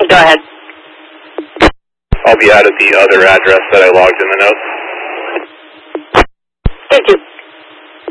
Go ahead. I'll be out at the other address that I logged in the notes.